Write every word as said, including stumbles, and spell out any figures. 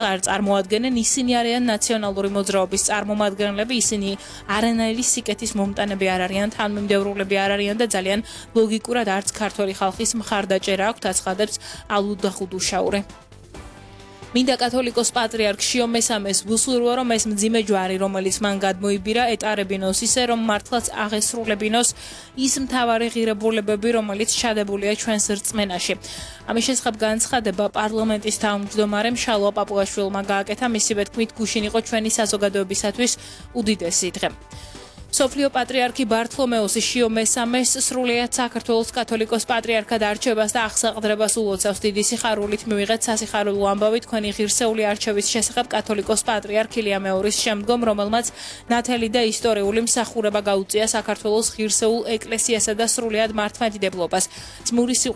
არ წარმოადგენენ, ისინი არიან ნაციონალური მოძრაობის წარმომადგენლები, ისინი არანაირი სიკეთის მომტანები არ არიან, თანმიმდევრულები არ არიან და ძალიან ლოგიკურად არც ქართველი ხალხის მხარდაჭერა აქვთ, აცხადებს ალუდა ხუდუშაური. მინდა კათოლიკოს პატრიარქ შიო მესამეს ვუსურვო, რომ ეს მძიმე ჯვარი, რომელიც მან გადმოიბირა, ეტარებინოს ისე, რომ მართლაც აღესრულებინოს ის მთავარი ღირებულებები, რომელიც ჩადებულია ჩვენს რწმენაში. ამის შესახებ განცხადება პარლამენტის თავმჯდომარემ შალვა პაპუაშვილმა გააკეთა, მისივე თქმით, გუშინ იყო ჩვენი საზოგადოებისათვის უდიდესი დღე. სოფლიო პატრიარქი ბართლომეუსი შიო მესამეს სრულიად საქართველოს კათოლიკოს პატრიარქად არჩევას და აღსაყდრებას ულოცავს. დიდი სიხარულით მივიღეთ სასიხარულო ამბავი თქვენი ღირსეული არჩევის შესახებ კათოლიკოს პატრიარქ ილია მეორის შემდგომ, რომელმაც ნათელი და ისტორიული მსახურება გაუწია საქართველოს ღირსეულ ეკლესიასა და სრულიად მართლმადიდებლობას. ძმური